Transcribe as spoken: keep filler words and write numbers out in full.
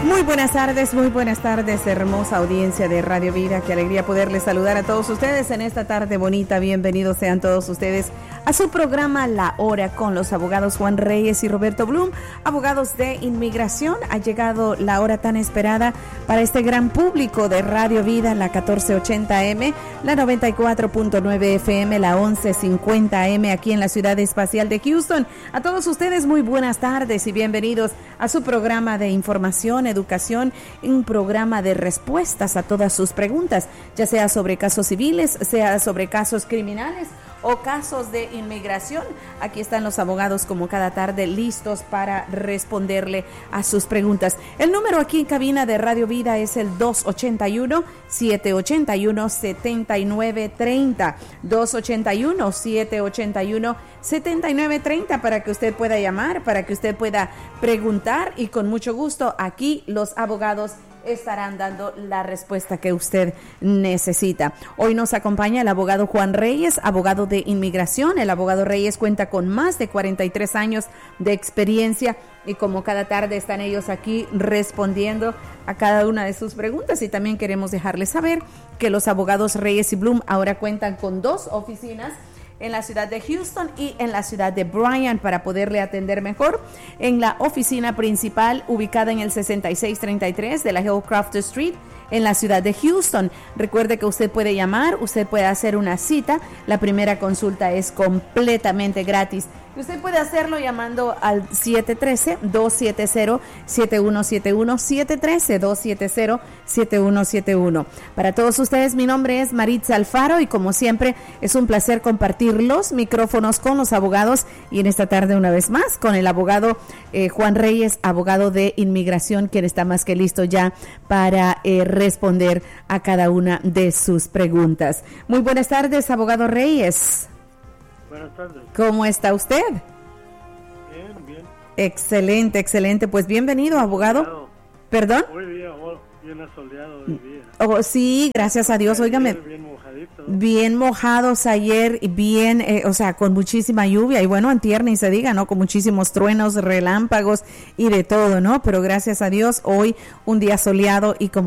Muy buenas tardes, muy buenas tardes, hermosa audiencia de Radio Vida. Qué alegría poderles saludar a todos ustedes en esta tarde bonita. Bienvenidos sean todos ustedes a su programa La Hora con los abogados Juan Reyes y Roberto Blum, abogados de inmigración. Ha llegado la hora tan esperada para este gran público de Radio Vida, la catorce ochenta eme, la noventa y cuatro punto nueve efe eme, la once cincuenta eme aquí en la ciudad espacial de Houston. A todos ustedes muy buenas tardes y bienvenidos a su programa de información, educación, un programa de respuestas a todas sus preguntas, ya sea sobre casos civiles, sea sobre casos criminales o casos de inmigración. Aquí están los abogados como cada tarde listos para responderle a sus preguntas. El número aquí en cabina de Radio Vida es el dos ocho uno, siete ocho uno, siete nueve tres cero, dos ocho uno, siete ocho uno, siete nueve tres cero para que usted pueda llamar, para que usted pueda preguntar y con mucho gusto aquí los abogados estarán dando la respuesta que usted necesita. Hoy nos acompaña el abogado Juan Reyes, abogado de inmigración. El abogado Reyes cuenta con más de cuarenta y tres años de experiencia y como cada tarde están ellos aquí respondiendo a cada una de sus preguntas. Y también queremos dejarles saber que los abogados Reyes y Blum ahora cuentan con dos oficinas en la ciudad de Houston y en la ciudad de Bryan para poderle atender mejor. En la oficina principal ubicada en el sesenta y seis treinta y tres de la Hillcroft Street en la ciudad de Houston. Recuerde que usted puede llamar, usted puede hacer una cita. La primera consulta es completamente gratis. Usted puede hacerlo llamando al siete uno tres, dos siete cero, siete uno siete uno, siete uno tres, dos siete cero, siete uno siete uno. Para todos ustedes, mi nombre es Maritza Alfaro y como siempre es un placer compartir los micrófonos con los abogados y en esta tarde una vez más con el abogado eh, Juan Reyes, abogado de inmigración, quien está más que listo ya para eh, responder a cada una de sus preguntas. Muy buenas tardes, abogado Reyes. Buenas tardes. ¿Cómo está usted? Bien, bien. Excelente, excelente. Pues bienvenido, abogado. Soleado. ¿Perdón? Muy bien, amor. Bien asoleado hoy día. Oh, sí, gracias a Dios. Óigame. Bien mojadito. Bien mojados ayer y bien, eh, o sea, con muchísima lluvia y bueno, antier ni se diga, ¿no? Con muchísimos truenos, relámpagos y de todo, ¿no? Pero gracias a Dios, hoy un día soleado y como